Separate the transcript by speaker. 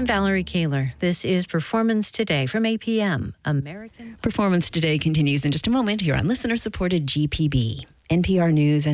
Speaker 1: I'm Valerie Kaler. This is Performance Today from APM.
Speaker 2: Performance Today continues in just a moment here on listener-supported GPB. NPR News and